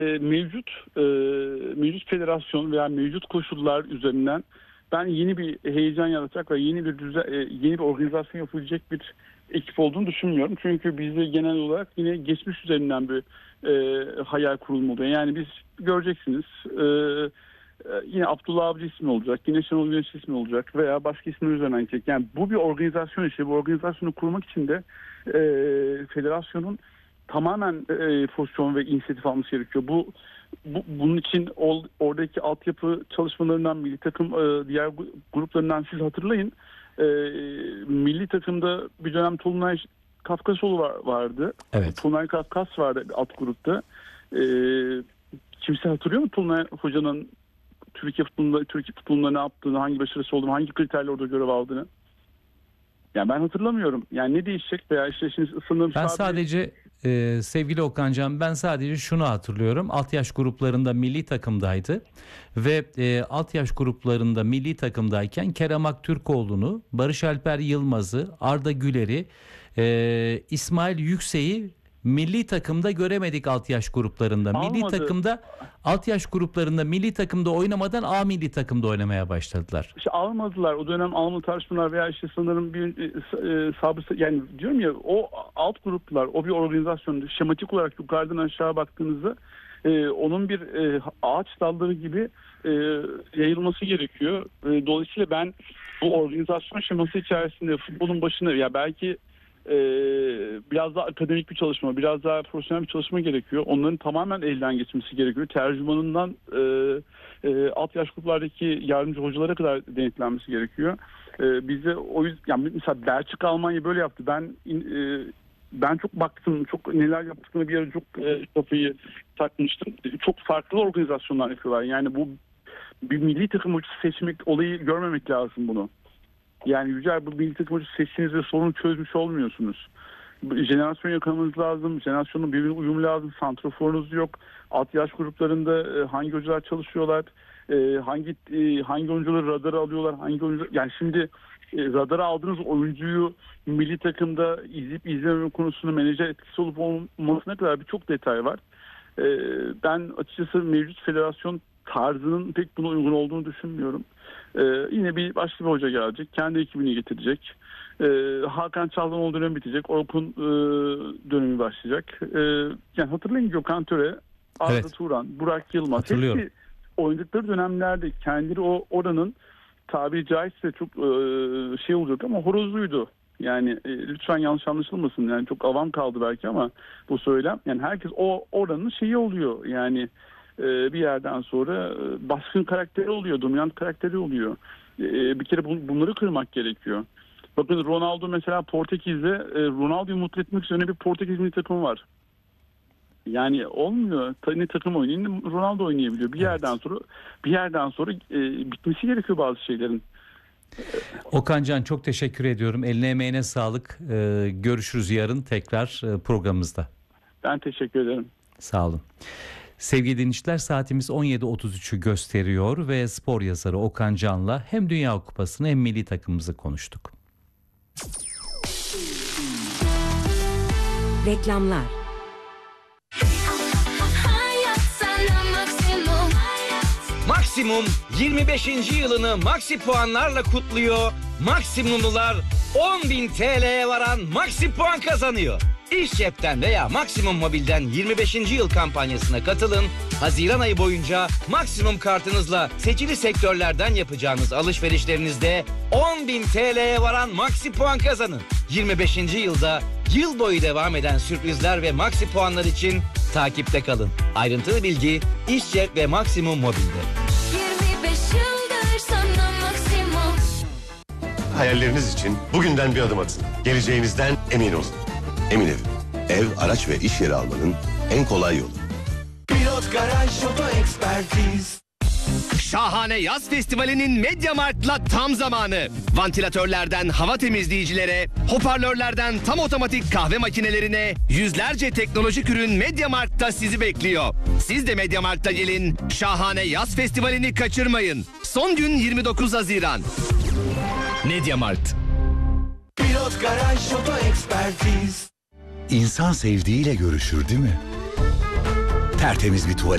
Mevcut federasyon veya mevcut koşullar üzerinden ben yeni bir heyecan yaratacak ve yeni bir organizasyon yapılacak bir ekip olduğunu düşünmüyorum. Çünkü bizde genel olarak yine geçmiş üzerinden bir hayal kurulmalı. Yani biz göreceksiniz yine Abdullah Avcı ismi olacak, yine Şenol Güneş ismi olacak veya başka isimler üzerinden gidecek. Yani bu bir organizasyon işi. Bu organizasyonu kurmak için de federasyonun tamamen pozisyon ve inisiyatif alması gerekiyor. Bunun için oradaki altyapı çalışmalarından milli takım diğer gruplarından siz hatırlayın. Milli takımda bir dönem Tolunay Kafkasoğlu vardı. Evet. Tolunay Kafkas vardı alt grupta. Kimse hatırlıyor mu Tolunay Hoca'nın Türkiye futbolunda ne yaptığını, hangi başarısı olduğunu, hangi kriterle orada görev aldığını? Yani ben hatırlamıyorum. Yani ne değişecek veya işte şimdi ısındığım Ben sadece sevgili Okancan, ben sadece şunu hatırlıyorum. Alt yaş gruplarında milli takımdaydı ve alt yaş gruplarında milli takımdayken Kerem Aktürkoğlu'nu, Barış Alper Yılmaz'ı, Arda Güler'i, İsmail Yüksek'i milli takımda göremedik alt yaş gruplarında. Alt yaş gruplarında milli takımda oynamadan A milli takımda oynamaya başladılar. İşte almadılar. O dönem almalı tartışmalar veya işte sanırım bir sabısı, yani diyorum ya, o alt gruplar, o bir organizasyon. Şematik olarak yukarıdan aşağı baktığınızda onun bir ağaç dalları gibi yayılması gerekiyor. Dolayısıyla ben bu organizasyon şeması içerisinde futbolun başına, ya belki biraz daha akademik bir çalışma, biraz daha profesyonel bir çalışma gerekiyor. Onların tamamen elden geçmesi gerekiyor. Tercümanından alt yaş gruplardaki yardımcı hocalara kadar denetlenmesi gerekiyor. Bize o yüzden, yani mesela Belçika, Almanya böyle yaptı. Ben çok baktım, çok neler yaptıklarını bir ara çok kafayı takmıştım. Çok farklı organizasyonlar yapıyorlar. Yani bu bir milli takım hocası seçmek olayı görmemek lazım bunu. Yani Yücel, bu milli takım hocası seçtiğiniz ve sorunu çözmüş olmuyorsunuz. Jenerasyon yakalamanız lazım. Jenerasyonun birbirine uyumu lazım. Santraforunuz yok. Alt yaş gruplarında hangi hocalar çalışıyorlar? Hangi oyuncuları radara alıyorlar? Yani şimdi radara aldığınız oyuncuyu milli takımda izleyip izlememe konusunda menajer etkisi olup olmasına kadar birçok detay var. Ben açıkçası mevcut federasyon tarzının pek buna uygun olduğunu düşünmüyorum. Yine başka bir hoca gelecek. Kendi ekibini getirecek. Hakan Çalhanoğlu dönemi bitecek. Orkun dönemi başlayacak. Yani hatırlayın, Gökhan Töre, Arda Turan, Burak Yılmaz. Hepsi oynadıkları dönemlerde kendileri oranın tabiri caizse çok şey olacak ama horozluydu. Yani lütfen yanlış anlaşılmasın. Yani çok avam kaldı belki ama bu söylem. Yani herkes oranın şeyi oluyor. Yani bir yerden sonra baskın karakteri oluyor, dominant karakteri oluyor. Bir kere bunları kırmak gerekiyor. Bakın Ronaldo mesela Portekiz'de, Ronaldo'yu mutlu etmek üzere bir Portekiz milli takımı var. Yani olmuyor. Ne takım oynayın, ne Ronaldo oynayabiliyor. Bir yerden sonra bitmesi gerekiyor bazı şeylerin. Okancan, çok teşekkür ediyorum. Eline emeğine sağlık. Görüşürüz yarın tekrar programımızda. Ben teşekkür ederim. Sağ olun. Sevgili dinleyiciler, saatimiz 17.33'ü gösteriyor ve spor yazarı Okan Can'la hem Dünya Kupası'nı hem milli takımımızı konuştuk. Reklamlar. Maksimum 25. yılını Maxi puanlarla kutluyor. Maksimumlular 10.000 TL'ye varan Maxi puan kazanıyor. İş cepten veya Maksimum Mobil'den 25. yıl kampanyasına katılın. Haziran ayı boyunca Maksimum kartınızla seçili sektörlerden yapacağınız alışverişlerinizde 10.000 TL'ye varan Maxi puan kazanın. 25. yılda yıl boyu devam eden sürprizler ve Maxi puanlar için takipte kalın. Ayrıntılı bilgi İş Cep ve Maksimum Mobil'de. 25 yıldır sana Maksimum. Hayalleriniz için bugünden bir adım atın. Geleceğinizden emin olun. Emin Ev. Ev, araç ve iş yeri almanın en kolay yolu. Pilot Garaj Oto Ekspertiz. Şahane Yaz Festivali'nin Mediamarkt'la tam zamanı. Vantilatörlerden hava temizleyicilere, hoparlörlerden tam otomatik kahve makinelerine yüzlerce teknolojik ürün Mediamarkt'ta sizi bekliyor. Siz de Mediamarkt'a gelin, Şahane Yaz Festivali'ni kaçırmayın. Son gün 29 Haziran. Mediamarkt. Pilot Garaj Oto Ekspertiz. İnsan sevdiğiyle görüşür değil mi? Tertemiz bir tuvalet.